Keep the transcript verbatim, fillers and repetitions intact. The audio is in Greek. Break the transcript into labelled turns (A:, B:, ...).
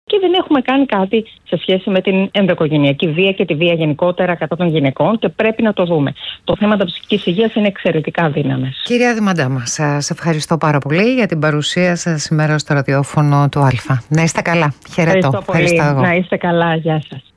A: και δεν έχουμε κάνει κάτι σε σχέση με την ενδοοικογενειακή βία και τη βία γενικότερα κατά των γυναικών και πρέπει να το δούμε. Το θέμα της ψυχικής υγείας είναι εξαιρετικά δύναμες.
B: Κυρία Δημαντάμα, σας ευχαριστώ πάρα πολύ για την παρουσία σας σήμερα στο ραδιόφωνο του Α. Να είστε καλά. Χαιρετώ.
A: Ευχαριστώ πολύ. Να είστε καλά. Γεια σας.